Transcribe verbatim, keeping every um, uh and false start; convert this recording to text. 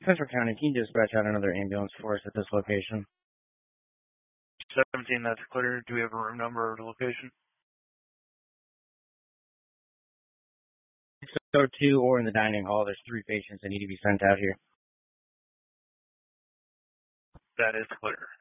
Central County, can you dispatch out another ambulance for us at this location? seventeen, that's clear. Do we have a room number or the location? six oh two or in the dining hall. There's three patients that need to be sent out here. That is clear.